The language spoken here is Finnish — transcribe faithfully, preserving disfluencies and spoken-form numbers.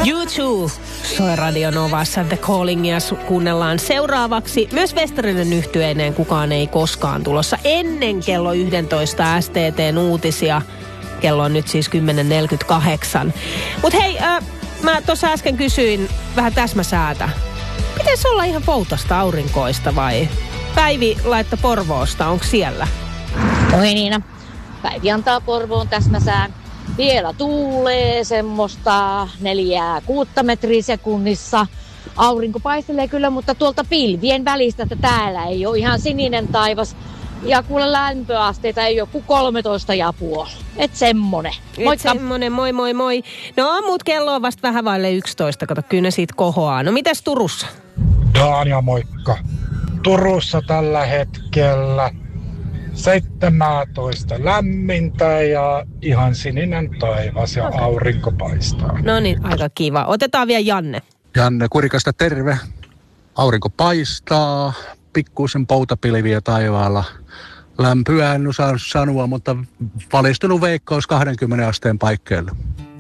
U two soi Radio Novassa The Callingia kuunnellaan seuraavaksi. Myös Westerinen yhtyeineen Kukaan ei koskaan tulossa ennen kello yksitoista S T T:n uutisia. Kello on nyt siis kymmenen neljäkymmentäkahdeksan. Mut hei, äh, mä tuossa äsken kysyin vähän täsmäsäätä. Pitäis olla ihan poutasta aurinkoista vai? Päivi laittoi Porvoosta, onko siellä? Oi Niina, Päivi antaa Porvoon täsmäsään. Vielä tuulee semmoista neljää kuutta metriä sekunnissa. Aurinko paistelee kyllä, mutta tuolta pilvien välistä, että täällä ei ole ihan sininen taivas. Ja kuule lämpöasteita ei ole kuin kolmetoista ja puoli. Et semmonen. Moikka. Et semmonen, moi moi moi. No mut kello on vasta vähän vaille yksitoista, kato kyllä ne siitä kohoaa. No mitäs Turussa? Daania moikka. Turussa tällä hetkellä seitsemäntoista lämmintä ja ihan sininen taivas ja okay. Aurinko paistaa. No niin, aika kiva. Otetaan vielä Janne. Janne Kurikasta terve. Aurinko paistaa, pikkuisen poutapilviä taivaalla. Lämpöä en osaa sanoa, mutta valistunut veikkaus kaksikymmentä asteen paikkeilla.